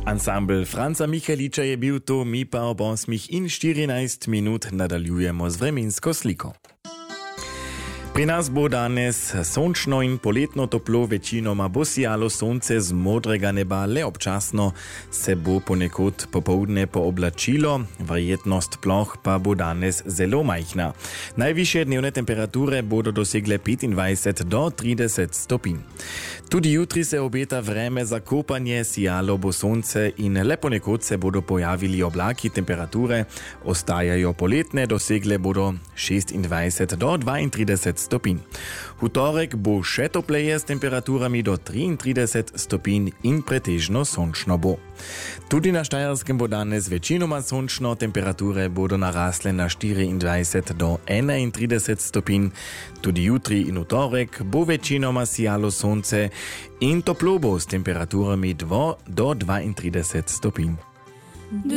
Ensemble Franza Michaliča je bil to, mi pa ob 8:14 minut nadaljujemo z vremensko sliko. Pri nas bo danes sončno in poletno toplo, večinoma bo sijalo sonce z modrega neba, le občasno se bo ponekod popoldne pooblačilo, verjetnost ploh pa bo danes zelo majhna. Najvišje dnevne temperature bodo dosegle 25 do 30 stopinj. Tudi jutri se obeta vreme za kopanje, sijalo bo sonce in le ponekod se bodo pojavili oblaki, temperature ostajajo poletne, dosegle bodo 26 do 32 stopinj. V torek bo še topleje s temperaturami do 33 stopinj in pretežno sončno bo. Tudi na Štajerskem bo danes večinoma sončno, temperature bodo narasle na 24 do 31 stopinj. Tudi jutri in v torek bo večinoma sijalo sonce in toplo bo s temperaturami do 32 stopinj.